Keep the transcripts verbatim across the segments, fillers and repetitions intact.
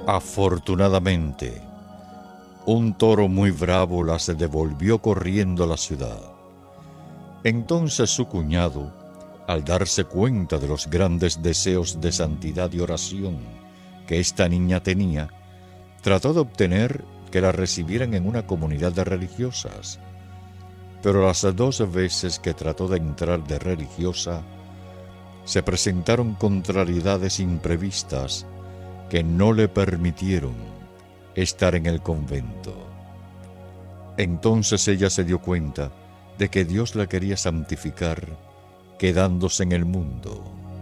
Afortunadamente, un toro muy bravo las devolvió corriendo a la ciudad. Entonces su cuñado, al darse cuenta de los grandes deseos de santidad y oración que esta niña tenía, trató de obtener que la recibieran en una comunidad de religiosas. Pero las dos veces que trató de entrar de religiosa, se presentaron contrariedades imprevistas que no le permitieron estar en el convento. Entonces ella se dio cuenta de que Dios la quería santificar, quedándose en el mundo.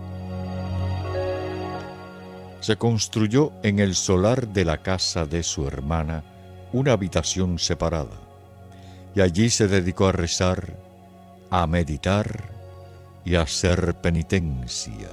Se construyó en el solar de la casa de su hermana una habitación separada, y allí se dedicó a rezar, a meditar y a hacer penitencia.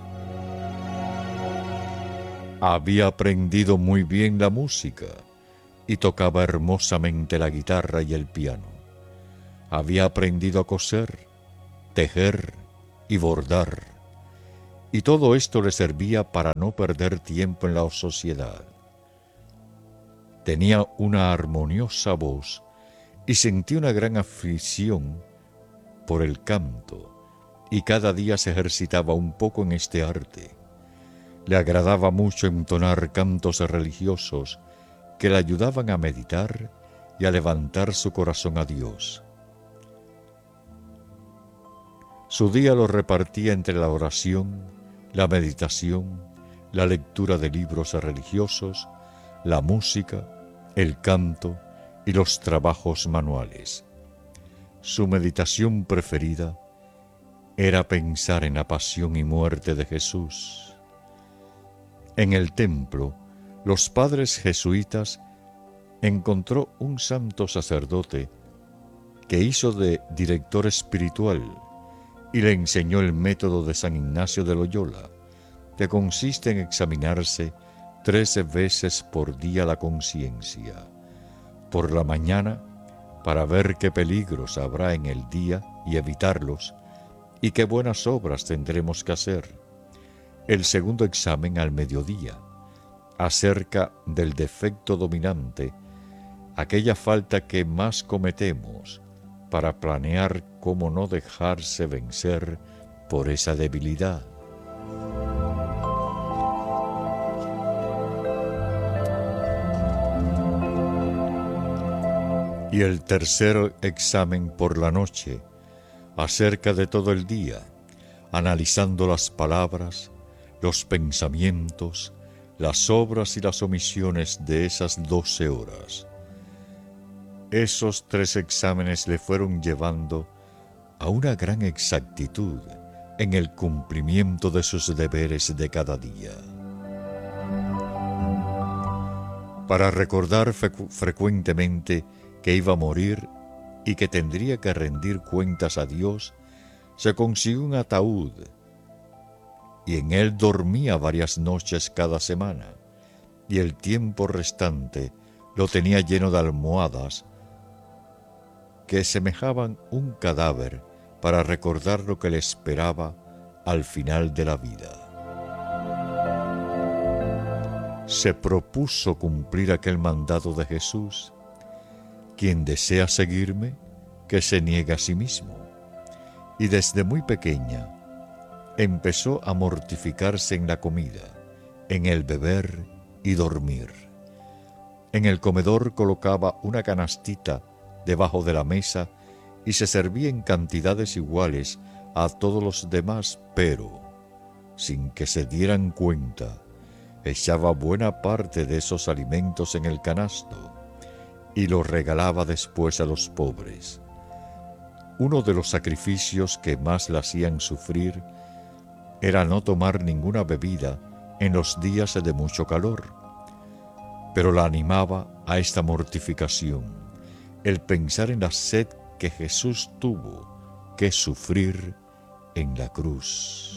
Había aprendido muy bien la música y tocaba hermosamente la guitarra y el piano. Había aprendido a coser, tejer y bordar, y todo esto le servía para no perder tiempo en la sociedad. Tenía una armoniosa voz y sentía una gran afición por el canto, y cada día se ejercitaba un poco en este arte. Le agradaba mucho entonar cantos religiosos que le ayudaban a meditar y a levantar su corazón a Dios. Su día lo repartía entre la oración, la meditación, la lectura de libros religiosos, la música, el canto y los trabajos manuales. Su meditación preferida era pensar en la pasión y muerte de Jesús. En el templo, los padres jesuitas encontró un santo sacerdote que hizo de director espiritual y le enseñó el método de San Ignacio de Loyola, que consiste en examinarse trece veces por día la conciencia. Por la mañana, para ver qué peligros habrá en el día y evitarlos, y qué buenas obras tendremos que hacer. El segundo examen al mediodía, acerca del defecto dominante, aquella falta que más cometemos, para planear cómo no dejarse vencer por esa debilidad. Y el tercer examen por la noche, acerca de todo el día, analizando las palabras, los pensamientos, las obras y las omisiones de esas doce horas. Esos tres exámenes le fueron llevando a una gran exactitud en el cumplimiento de sus deberes de cada día. Para recordar frecu- frecuentemente que iba a morir y que tendría que rendir cuentas a Dios, se consiguió un ataúd y en él dormía varias noches cada semana, y el tiempo restante lo tenía lleno de almohadas que semejaban un cadáver para recordar lo que le esperaba al final de la vida. Se propuso cumplir aquel mandato de Jesús: quien desea seguirme, que se niegue a sí mismo. Y desde muy pequeña empezó a mortificarse en la comida, en el beber y dormir. En el comedor colocaba una canastita debajo de la mesa y se servía en cantidades iguales a todos los demás, pero, sin que se dieran cuenta, echaba buena parte de esos alimentos en el canasto y los regalaba después a los pobres. Uno de los sacrificios que más la hacían sufrir era no tomar ninguna bebida en los días de mucho calor, pero la animaba a esta mortificación, el pensar en la sed que Jesús tuvo que sufrir en la cruz.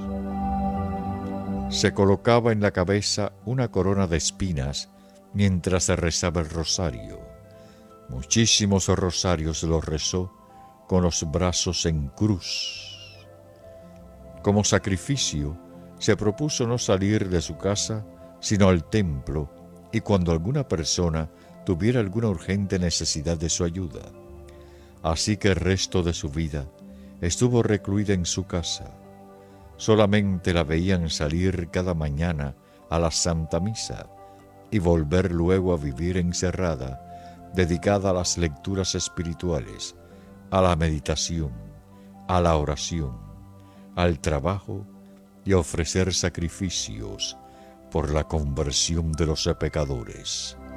Se colocaba en la cabeza una corona de espinas mientras se rezaba el rosario. Muchísimos rosarios los rezó con los brazos en cruz. Como sacrificio, se propuso no salir de su casa sino al templo y cuando alguna persona tuviera alguna urgente necesidad de su ayuda. Así que el resto de su vida estuvo recluida en su casa. Solamente la veían salir cada mañana a la Santa Misa y volver luego a vivir encerrada, dedicada a las lecturas espirituales, a la meditación, a la oración, al trabajo y a ofrecer sacrificios por la conversión de los pecadores.